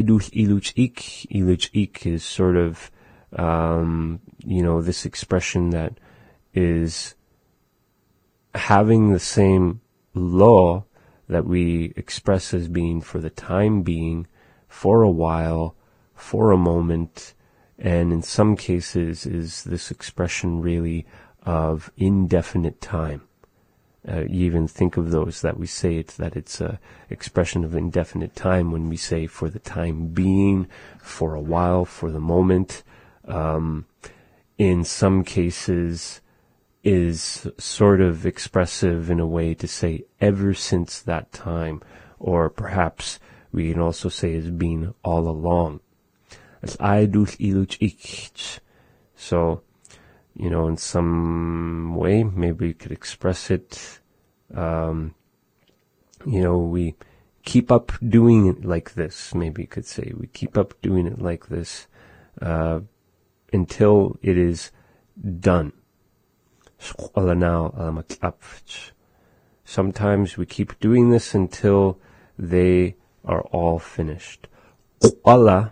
idus iluch ik. Iluch ik is sort of, this expression that is having the same law that we express as being for the time being, for a while, for a moment, and in some cases is this expression really of indefinite time. You even think of those that we say that it's a expression of indefinite time when we say for the time being, for a while, for the moment. In some cases is sort of expressive in a way to say ever since that time, or perhaps we can also say as being all along. As aidus iluch ich. So, in some way, maybe we could express it, we keep up doing it like this. Maybe you could say we keep up doing it like this, until it is done. Sometimes we keep doing this until they are all finished. Allah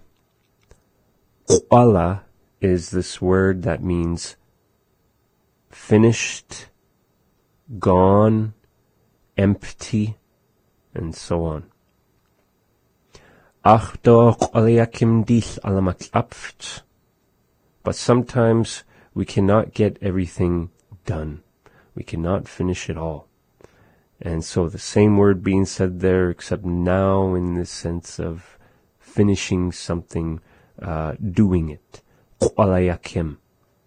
is this word that means finished, gone, empty, and so on. But sometimes we cannot get everything done. We cannot finish it all. And so the same word being said there, except now in the sense of finishing something, doing it. Qalayakim.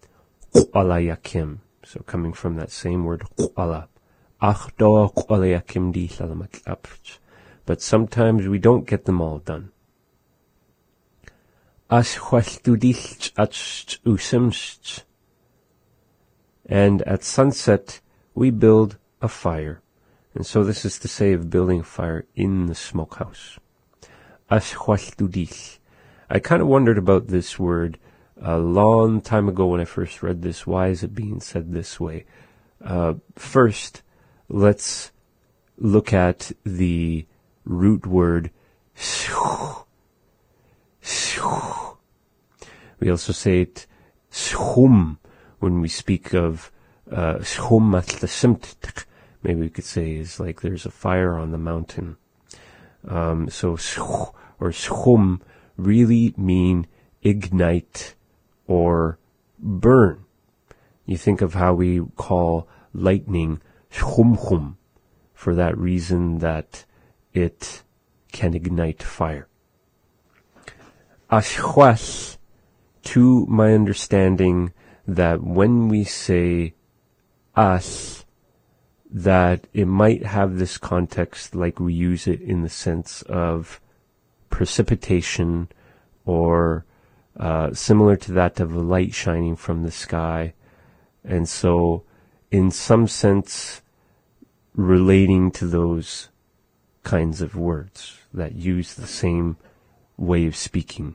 So coming from that same word, qala. But sometimes we don't get them all done. And at sunset, we build a fire. And so this is to say of building a fire in the smokehouse. I kind of wondered about this word a long time ago when I first read this. Why is it being said this way? First, let's look at the root word. We also say it schum when we speak of schum at the simt. Maybe we could say is like there's a fire on the mountain. So sch or schum really mean ignite or burn. You think of how we call lightning schumchum for that reason that it can ignite fire. Ashchas, to my understanding, that when we say as, that it might have this context like we use it in the sense of precipitation or similar to that of a light shining from the sky. And so in some sense relating to those kinds of words that use the same way of speaking.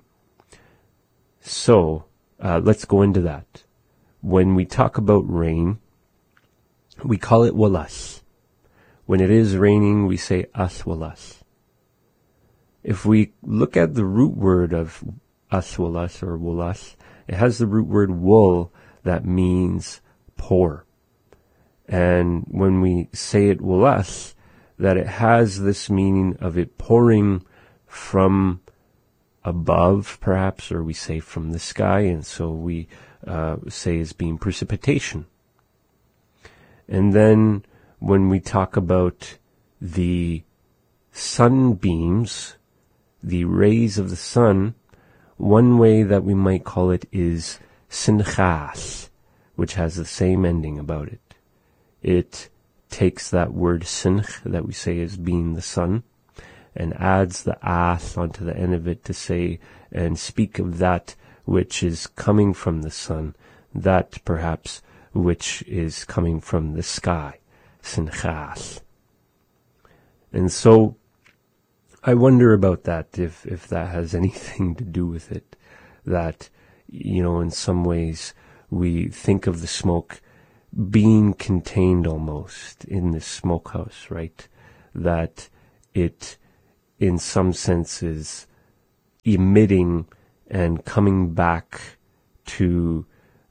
So let's go into that. When we talk about rain, we call it walas. When it is raining, we say as walas. If we look at the root word of as walas or walas, it has the root word wool that means pour. And when we say it walas, that it has this meaning of it pouring from above, perhaps, or we say from the sky, and so we say as being precipitation. And then when we talk about the sunbeams, the rays of the sun, one way that we might call it is sinchas, which has the same ending about it. It takes that word sinch that we say as being the sun and adds the as onto the end of it to say and speak of that which is coming from the sun, that perhaps which is coming from the sky, sinchas. And so I wonder about that, if that has anything to do with it, that, in some ways we think of the smoke being contained almost in this smokehouse, right? That it, in some sense, is emitting and coming back to,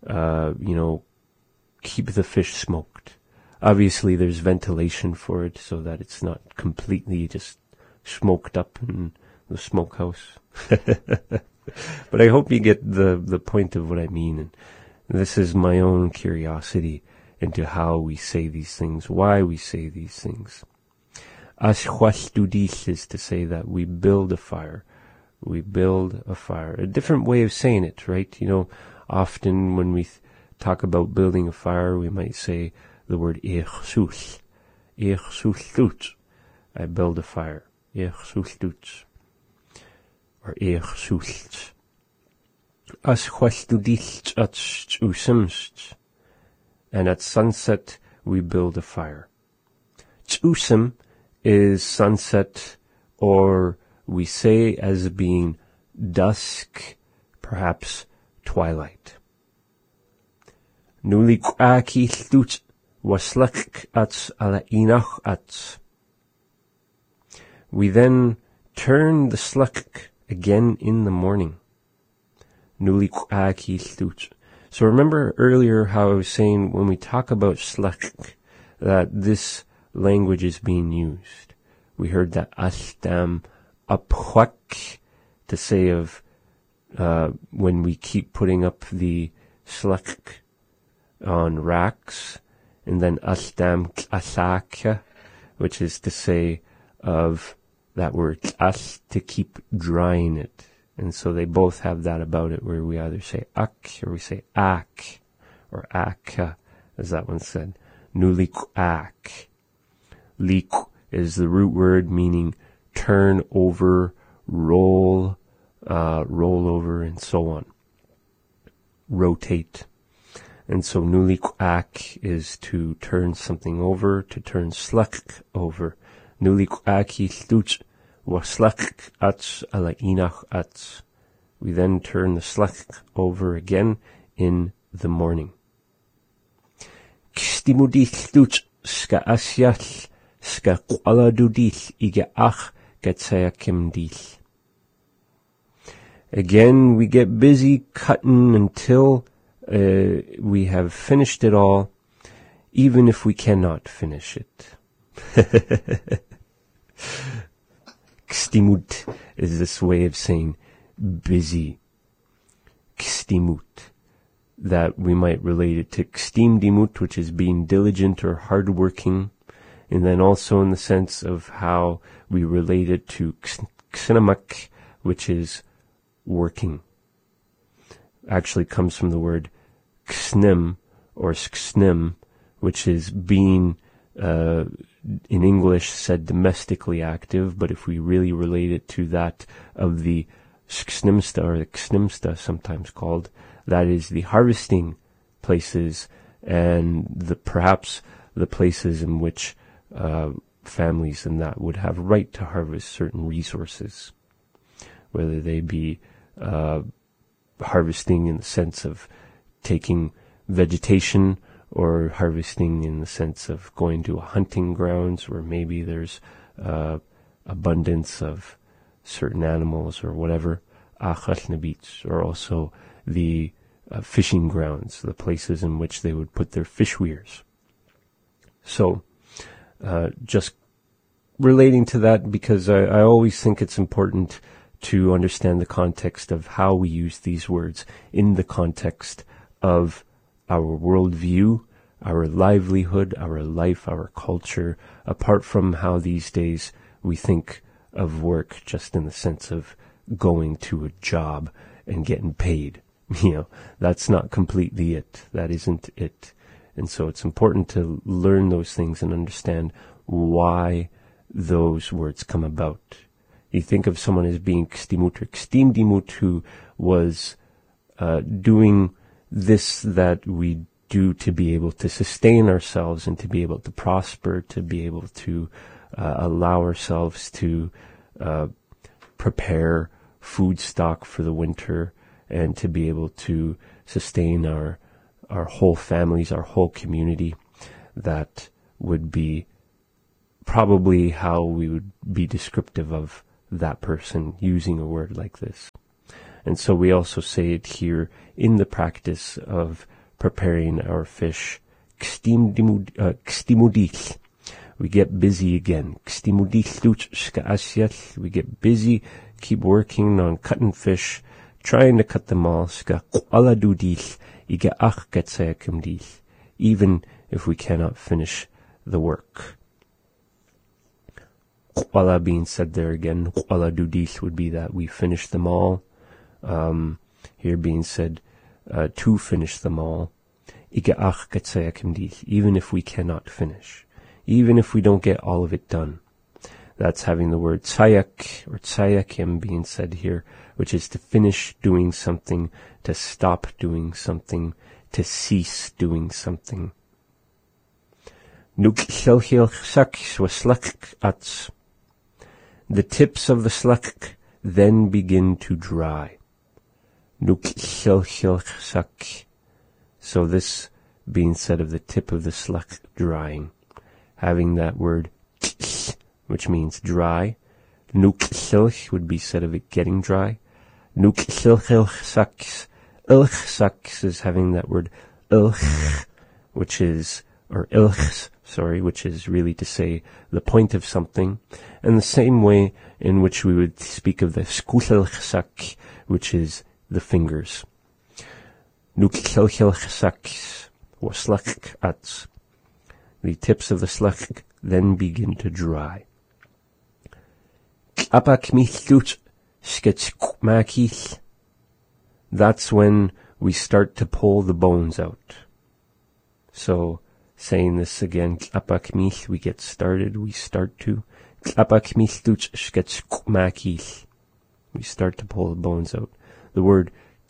keep the fish smoked. Obviously, there's ventilation for it so that it's not completely just smoked up in the smokehouse. But I hope you get the point of what I mean. And this is my own curiosity into how we say these things, why we say these things. Ashwashtudich is to say that we build a fire. We build a fire. A different way of saying it, right? Often when we talk about building a fire, we might say the word echsus. Echsus. I build a fire. Echsus. Or echsus. Ashwashtudich atsusimst. And at sunset, we build a fire. Tsusim is sunset, or we say as being dusk, perhaps twilight. Nuliqaki stut waslak ats ala inach ats. We then turn the sluk again in the morning. Nuliqaki stut. So remember earlier how I was saying when we talk about sluk that this language is being used. We heard that astam apwak to say of when we keep putting up the sluk on racks, and then astam asakya, which is to say of that word as to keep drying it. And so they both have that about it, where we either say ak or we say ak, or akka, as that one said. Nulik ak. Lik is the root word meaning turn over, roll over, and so on. Rotate. And so nulik ak is to turn something over, to turn sluk over. Nulik aki sluch wasluk ats ala inach ats. We then turn the sluk over again in the morning. Kstimudich sluch ska asyach ska kwaladudich ige ach gatsayakimdich. Again, we get busy cutting until we have finished it all, even if we cannot finish it. Kstimut is this way of saying busy. Kstimut. That we might relate it to kstimdimut, which is being diligent or hardworking, and then also in the sense of how we relate it to ksinamak, which is working. Actually comes from the word ksnim or sksnim, which is being in English said domestically active, but if we really relate it to that of the sksnimsta or the ksnimsta sometimes called, that is the harvesting places and perhaps the places in which families and that would have right to harvest certain resources, whether they be harvesting in the sense of taking vegetation, or harvesting in the sense of going to a hunting grounds where maybe there's abundance of certain animals or whatever, or also the fishing grounds, the places in which they would put their fish weirs. So just relating to that, because I always think it's important to understand the context of how we use these words in the context of our worldview, our livelihood, our life, our culture, apart from how these days we think of work just in the sense of going to a job and getting paid. That's not completely it. That isn't it. And so it's important to learn those things and understand why those words come about. You think of someone as being kstimut or kstimdimut, who was doing this that we do to be able to sustain ourselves and to be able to prosper, to be able to allow ourselves to prepare food stock for the winter, and to be able to sustain our whole families, our whole community. That would be probably how we would be descriptive of that person using a word like this. And so we also say it here in the practice of preparing our fish. Kstimudich. We get busy again. We get busy, keep working on cutting fish, trying to cut them all. Even if we cannot finish the work. Qala being said there again. Qala dudith would be that we finish them all. Here being said to finish them all. Even if we cannot finish. Even if we don't get all of it done. That's having the word tsayak or tsayakim being said here, which is to finish doing something, to stop doing something, to cease doing something. The tips of the slak then begin to dry. So this being said of the tip of the slak drying, having that word which means dry. Would be said of it getting dry. Ilch is having that word ilch, which is really to say the point of something, and the same way in which we would speak of the skuchelchsak, which is the fingers. The tips of the slak then begin to dry. That's when we start to pull the bones out. So, saying this again, we get started, we start to. We start to pull the bones out. The word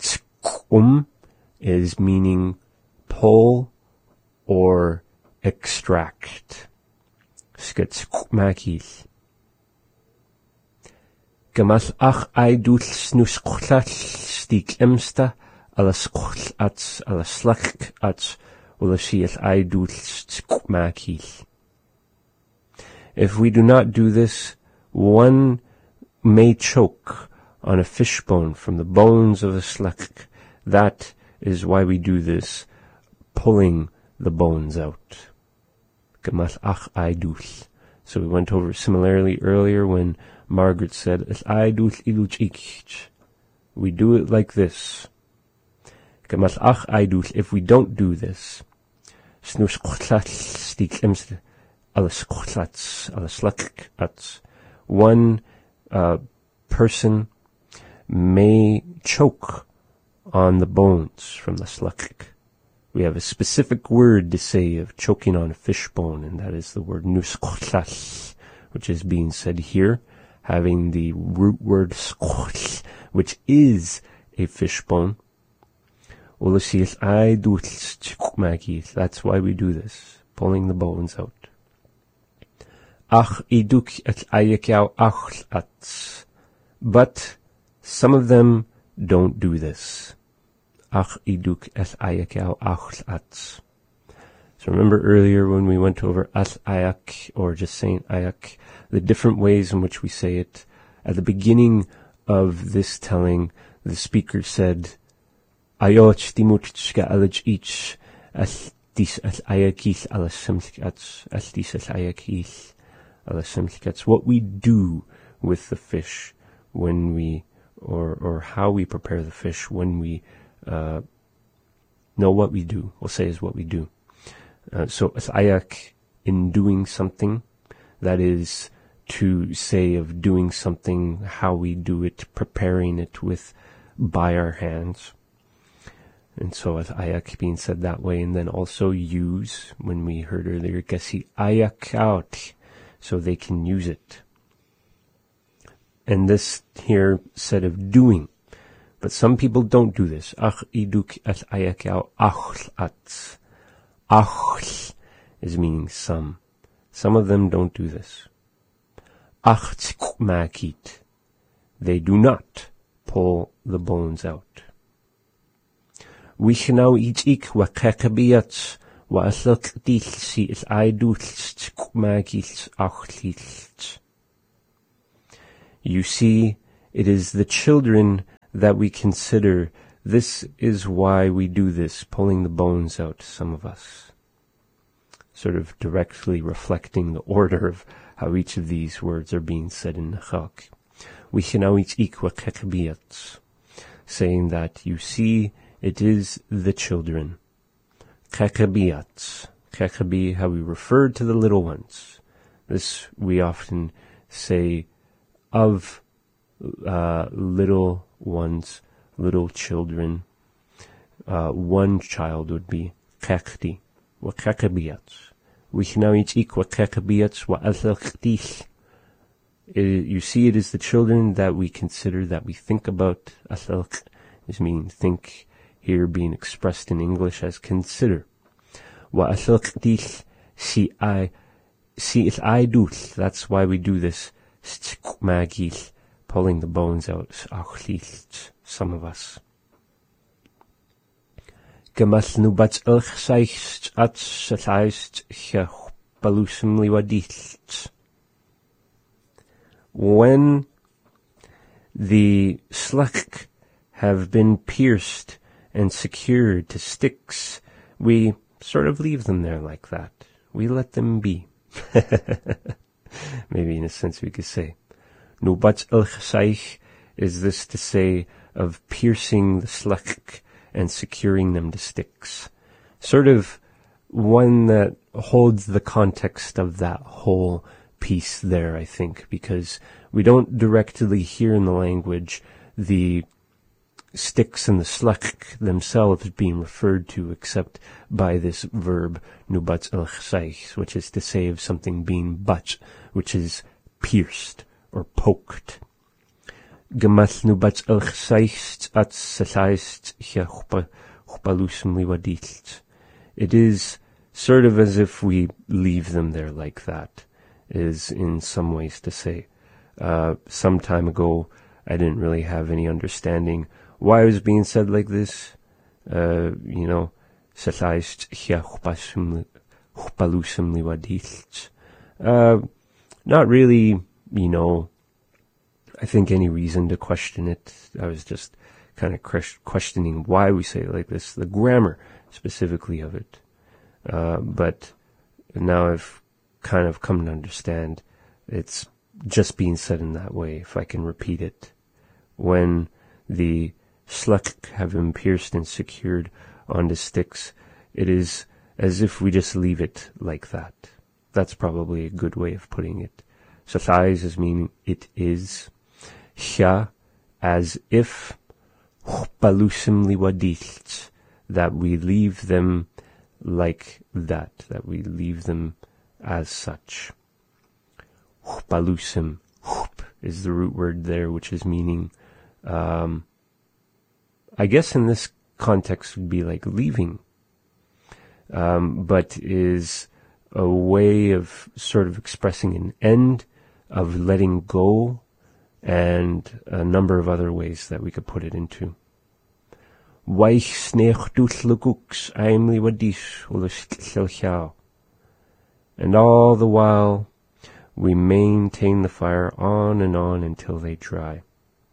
is meaning pull or extract. Gamal ach aidul snusklal stik emsta ala skl ats ala slak ats ula shiel aidul skmakil. If we do not do this, one may choke on a fishbone from the bones of a slak. That is why we do this, pulling the bones out. Gamal ach aidul. So we went over similarly earlier when Margaret said, we do it like this. If we don't do this, one person may choke on the bones from the slak. We have a specific word to say of choking on a fishbone, and that is the word nuskhlal, which is being said here, having the root word skhl, which is a fishbone. That's why we do this, pulling the bones out. But some of them don't do this. So remember earlier when we went over as ayak, or just saying ayak, the different ways in which we say it. At the beginning of this telling, the speaker said, what we do with the fish when we, or how we prepare the fish when we know what we do. We'll say is what we do. So as ayak, in doing something, that is to say of doing something, how we do it, preparing it by our hands. And so as ayak being said that way, and then also use, when we heard earlier, kasi ayak out, so they can use it. And this here said of doing, but some people don't do this. Ach iduk as ayak out achl ats. Achl is meaning some. Some of them don't do this. Makit. They do not pull the bones out. Wishnau ichik wa kakabiyats wa aslak dilsi is aidulst makit achlilst. You see, it is the children that we consider. This is why we do this, pulling the bones out, some of us. Sort of directly reflecting the order of how each of these words are being said in Nechak. We can now each equal kekabiyats, saying that you see, it is the children. Kekabiyats. Kekabi, how we refer to the little ones. This we often say of little ones, little children. One child would be kekti, wa kekabiyats. We can now each equal kekabiyats wa athalktich. You see, it is the children that we consider, that we think about. Athalk is meaning think, here being expressed in English as consider. Wa athalktich si if I do, that's why we do this. Magil, pulling the bones out. Some of us. Gemall nu bats ilchseicht at sathaist chech balusum liwadicht. When the sluk have been pierced and secured to sticks, we sort of leave them there like that. We let them be. Maybe in a sense we could say. Nubat ilchsaich is this to say of piercing the sluk and securing them to sticks. Sort of one that holds the context of that whole piece there, I think, because we don't directly hear in the language the sticks and the sluk themselves being referred to except by this verb nubat ilchsaich, which is to say of something being bat, which is pierced or poked. Gemal nubat ilchsaich at sathaist chpalusum liwadilt. It is sort of as if we leave them there like that, is in some ways to say. Some time ago, I didn't really have any understanding why it was being said like this. Sathaist chpalusum liwadilt. Not really, I think any reason to question it. I was just kind of questioning why we say it like this, the grammar specifically of it. But now I've kind of come to understand it's just being said in that way, if I can repeat it. When the sluk have been pierced and secured onto sticks, it is as if we just leave it like that. That's probably a good way of putting it. Sathais is meaning it is. Sha, as if. Balusim liwadilt, that we leave them like that we leave them as such. Balusim, is the root word there, which is meaning, I guess in this context would be like leaving, but is a way of sort of expressing an end, of letting go, and a number of other ways that we could put it into. Waich snech duth luguks aimli wadish ulish. And all the while we maintain the fire on and on until they dry.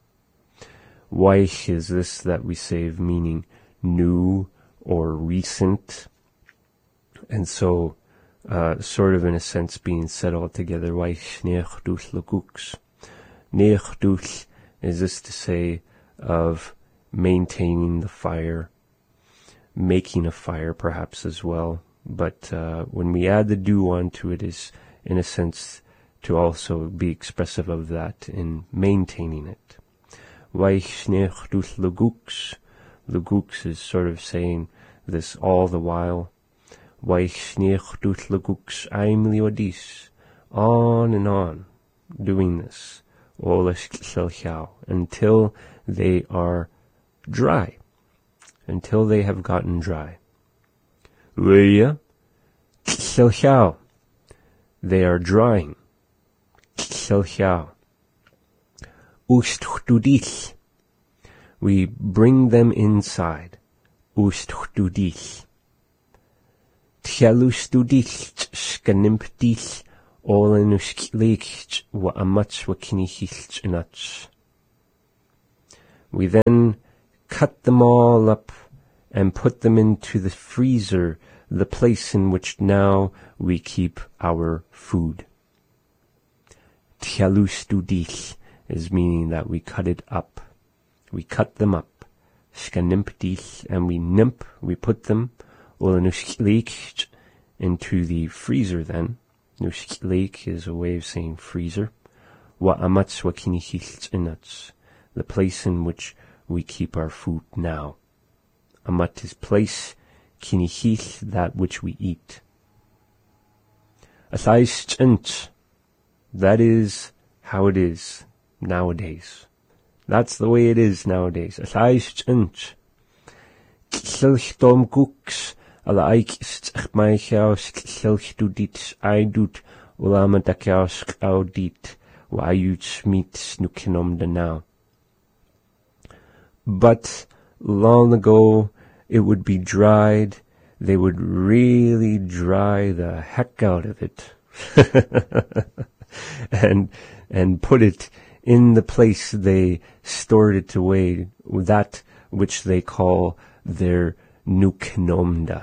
Waich is this that we save, meaning new or recent. And so, sort of in a sense being said all together, Waich snech duth luguks. Nech is this to say of maintaining the fire, making a fire perhaps as well. But when we add the do onto it, is in a sense to also be expressive of that in maintaining it. Luguks is sort of saying this all the while. On and on, doing this. Until they are dry, until they have gotten dry. They are drying. We bring them inside. olenusklik wa amach wa kinihilch inach. We then cut them all up and put them into the freezer, the place in which now we keep our food. Tialustudich is meaning that we cut it up. We cut them up. Skanimpdich, and we put them olenusklik into the freezer then. Nusklik is a way of saying freezer. Wa amats wa kinihilch inats, the place in which we keep our food now. Amat is place, kinihil, that which we eat. Athaischint, that is how it is nowadays. That's the way it is nowadays. Athaischint. Kilchtom cooks, ala aikst achmaichaus, kilchdudit, aidut, ulamadachaus, audit, waayut smit snukinom now. But long ago, it would be dried. They would really dry the heck out of it. and put it in the place they stored it away, that which they call their nukinomda.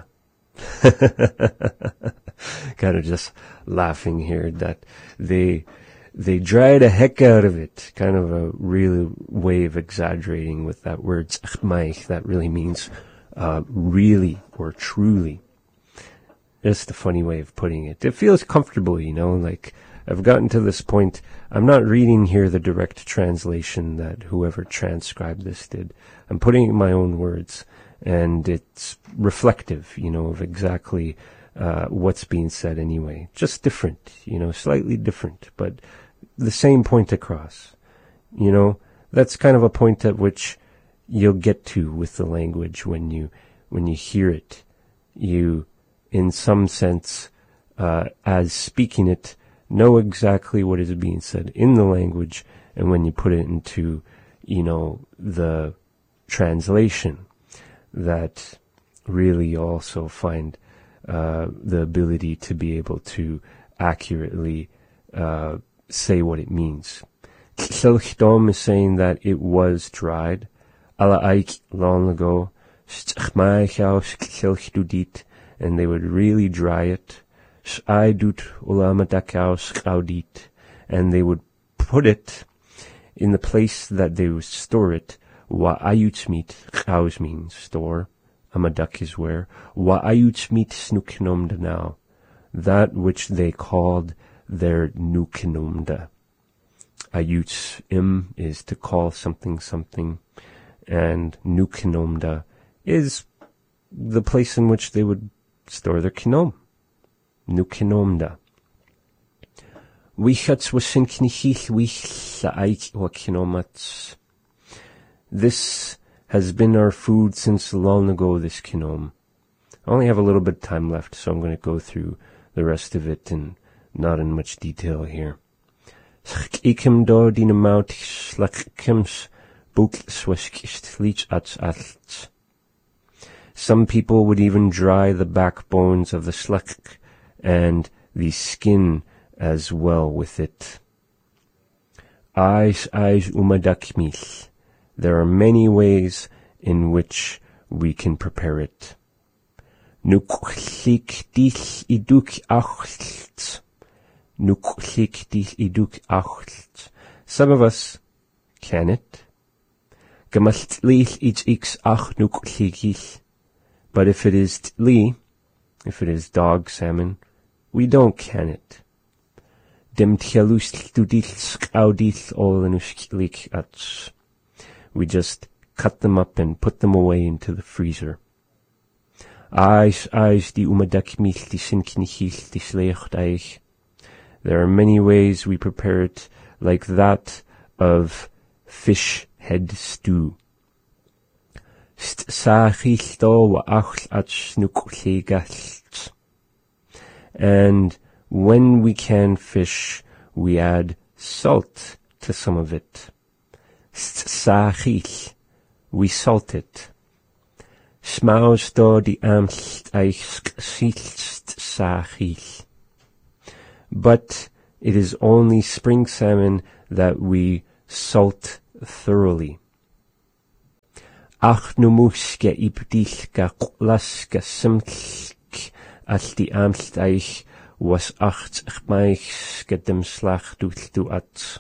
Kind of just laughing here that they dry the heck out of it. Kind of a real way of exaggerating with that word zachmaich. That really means really or truly. Just a funny way of putting it. It feels comfortable, like I've gotten to this point. I'm not reading here the direct translation that whoever transcribed this did. I'm putting in my own words, and it's reflective, of exactly what's being said anyway. Just different, slightly different, but the same point across. That's kind of a point at which you'll get to with the language when you hear it. You, in some sense, as speaking it, know exactly what is being said in the language, and when you put it into, the translation, that really you also find the ability to be able to accurately say what it means. Kilchtom is saying that it was dried. Ala aik long ago, and they would really dry it. And they would put it in the place that they would store it. Wa'ayutsmit, chaus means store. Amadak is where. Wa'ayutsmit snukinomda now. That which they called their nukinomda. Ayuts im is to call something something. And nukinomda is the place in which they would store their kinom. Nukinomda. Wichats wasin knichich wich la'aik wa kinomats. This has been our food since long ago, this kinom. I only have a little bit of time left, so I'm going to go through the rest of it and not in much detail here. Ikim do dinamout slakims buklisweskist lich ats alts. Some people would even dry the backbones of the slak and the skin as well with it. Eis umadakmil. There are many ways in which we can prepare it. Nuklik dich iduk acht. Nuklik dich iduk acht. Some of us can it. Gemachtlich ich ach nuklikich. But if it is tli, if it is dog salmon, we don't can it. Dem tjalust dudich audich olenusklik ats. We just cut them up and put them away into the freezer. Eis di umadakmil di sinknichil di slecht eich. There are many ways we prepare it, like that of fish head stew. And when we can fish, we add salt to some of it. We salt it. Smaus do di amst eich. But It is only spring salmon that we salt thoroughly. Ach numuske ibdilka qlaska simtlk alti amstaich was acht chmaichske dem slachtu at.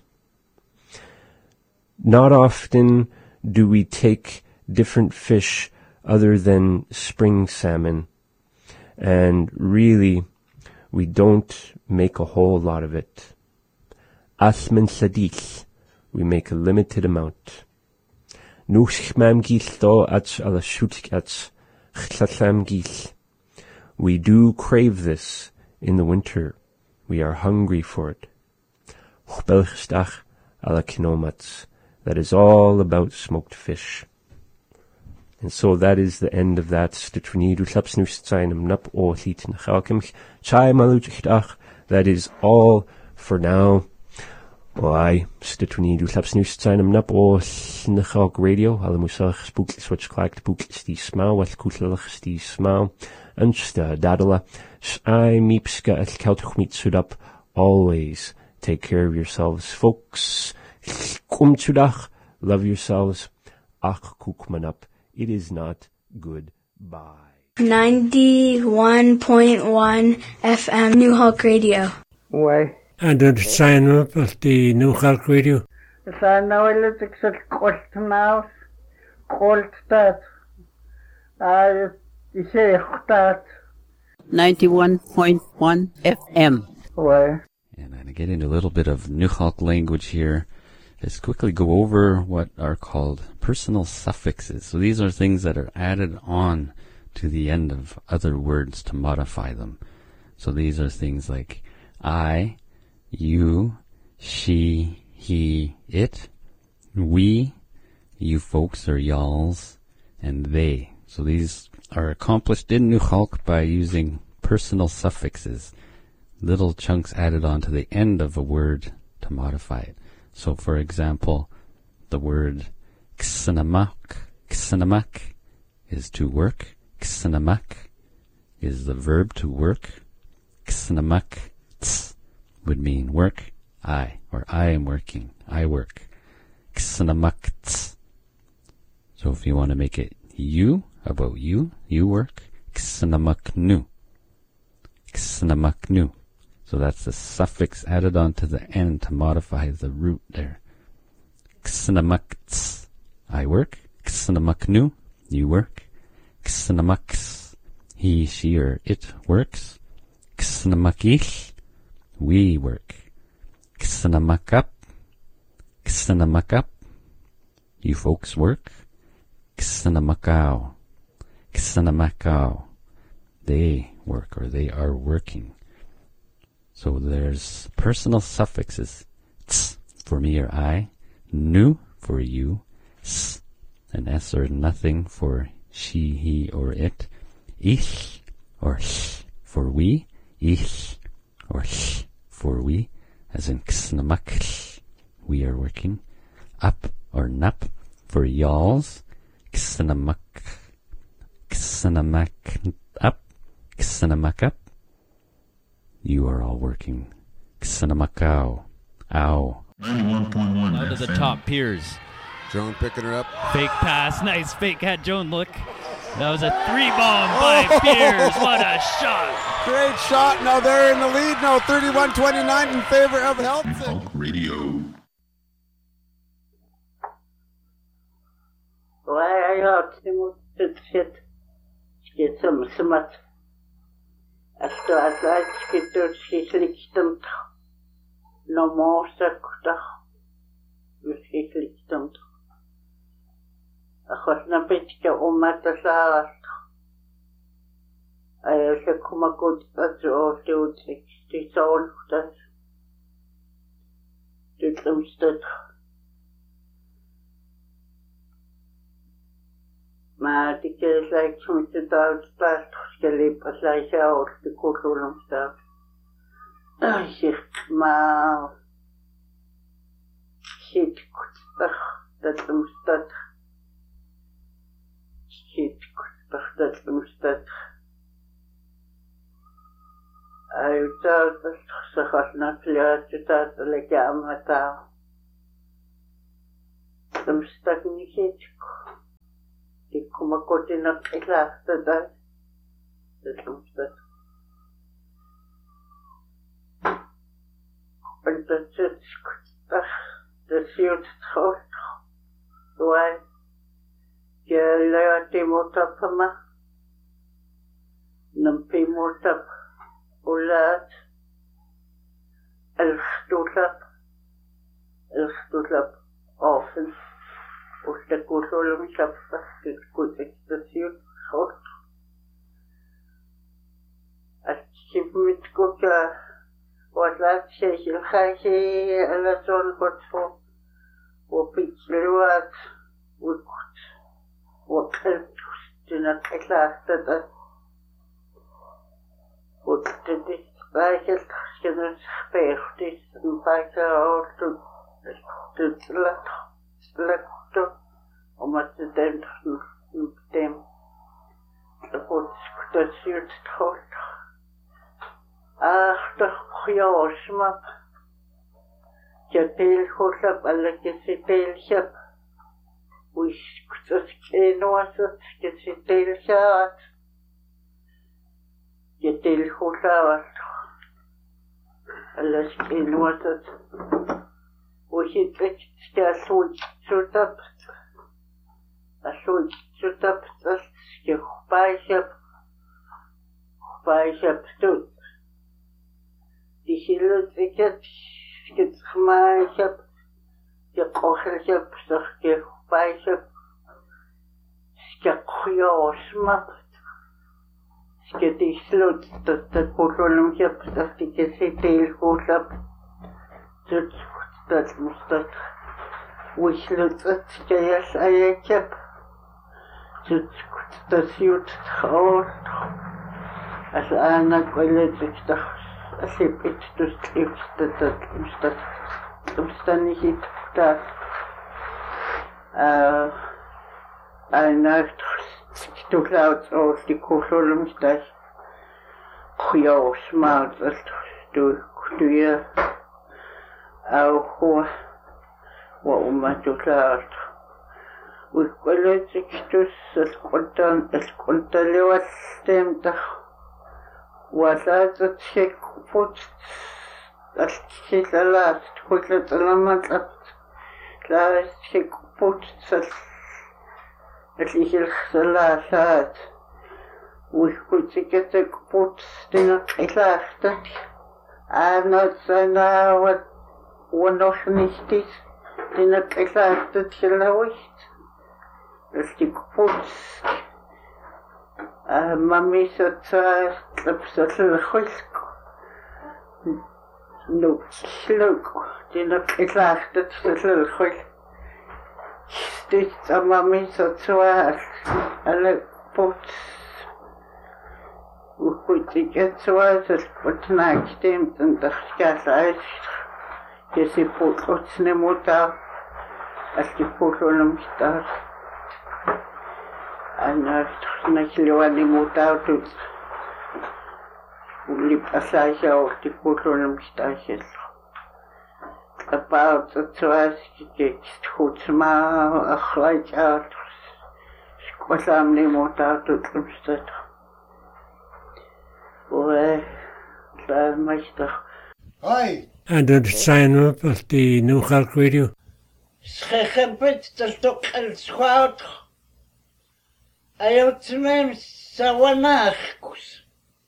Not often do we take different fish other than spring salmon, and really we don't make a whole lot of it. Asmen sadich, we make a limited amount. Nuchmam gilto ats ala shutik ats chlatlam gil. We do crave this in the winter. We are hungry for it. Chbelchstach ala kinomats. That is all about smoked fish. And so that is the end of that. That is all for now. Why? Radio. Alamusach spook switch clacked book stie smau, wat kutlelig stie smau. Unsta dadala. I meepska at keltuchmeet sudap. Always take care of yourselves, folks. Kumchudach. Love yourselves. Ach kukmanap. It is not good. Bye. 91.1 FM New Hulk Radio. Why? And the sign up of the New Hulk Radio. The sign now is a cold mouse, cold start. You say that. 91.1 FM. Why? And I'm going to get into a little bit of New Hulk language here. Let's quickly go over what are called personal suffixes. So these are things that are added on to the end of other words to modify them. So these are things like I, you, she, he, it, we, you folks or y'alls, and they. So these are accomplished in New Hulk by using personal suffixes, little chunks added on to the end of a word to modify it. So, for example, the word ksanamak is to work. Ksanamak is the verb to work. Ksanamak would mean work. I am working. I work. Ksanamak. So if you want to make it you, about you, you work. Ksanamaknu. Ksanamaknu. So that's the suffix added on to the end to modify the root there. Ksanamakts, I work. Ksanamaknu, you work. Ksanamaks, he, she, or it works. Ksanamakich, we work. Ksanamakap, you folks work. Ksanamakau, they work or they are working. So there's personal suffixes. Ts for me or I, nu for you, s and s or nothing for she, he, or it, ich or sh for we, ich or sh for we, as in ksnamak, we are working, up or nap for y'alls, ksnamak up, ksnamak up. You are all working. Ksanamakau. Ow. 91.1 out of the top Piers. Joan picking her up. Fake pass. Nice fake. Had Joan look. That was a 3-bomb by Piers. What a shot. Great shot. Now they're in the lead now. 31-29 in favor of Helton. Hulk Radio. Why are you out? Shit. Get some smart. After I get to see them. No more sector. We see them. I was not pitching on my salad. I also come a good as all the 60 soul that did them stood. Maar die keer is like soms de Duitsplaats geliep als hij zelf de koelroom staat. Hij zegt, maar shit kutstig dat hem staat. Shit kutstig dat hem staat. Hij Tiutautas saqalnaqliatutaatalakiammataa tamstaknikiitku tikkumakotinaq ilaartata tatlumstat pantatsutskuttaq tasiututqortu tuai kialaatimuutappama nampimuutap ulaat elxtullap often ullakullullumillappa kutsikstasiutqortu atkimitkuka Watlatshilhahi alason kotfo wapitluat wikut wakaltus tinakilastata waktidis paikelt skenus pehtis paikaortu tutlat slakto omatidem nuptem lapotskutasiut tort Achterjaarsmap. Jatilhullap allakisitilhap. Uiskutsaskeenuasat kisitilhaat. Jatilhullavat. Allaskeenuasat. Uihitlekskaalluitsutap. Alluitsutap skehpaishap. Paishap tut. Dihilutsikat skitsmaishap, skaqohlshap, skehpaishap, skaqhuyoosmap, skidislut, takululumshap, skikisitilhullap, tutskuttatmustat, wishlutsat, skayasayachap, tutskuttasiyutthort, asanakwalitsiktah, asipit tustlipstatat ainacht tuklauts aus die kuhlulumstas khuyosmaat tuya au wa umatuklaat ukwalitsikstus esquntaliwaltemtah Wasatat shekput alkilalat kullatalamatlat la shekput sal alihilsalat wikutsiketekput tinaqilaqtat anatsanawat wanoxnistis tinaqilaqtat hilawist alkiput Mamisotsa tlapsatlilhuilk nuksluk tinaqilaqtat tlilhuil stitsa mamisotsa alakput ukutiketsua salputnaaktim tantaxkaalaais kesiputlutsnemuta alkipullunumstar Nakiliwanimutautu ulipasaya ortikullunumstashil about tsuaskikitshutsma akhlaichatus squasamnimutautu tlumstat Ue tlamashta Hi. And the sign up of the New Hulk Radio. Schechempet taltokal squat Ayotmem Sawanachkus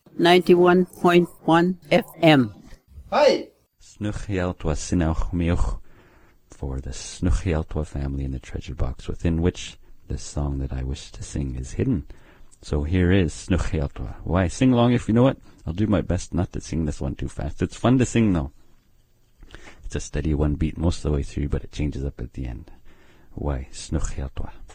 91.1 FM. Hi. Snuchialtwa Sinauch Mioch for the Snuchialtwa family in the treasure box within which this song that I wish to sing is hidden. So here is Snuchialtwa. Why? Sing along if you know it. I'll do my best not to sing this one too fast. It's fun to sing though. It's a steady one beat most of the way through, but it changes up at the end. Why? Snuchialtwa.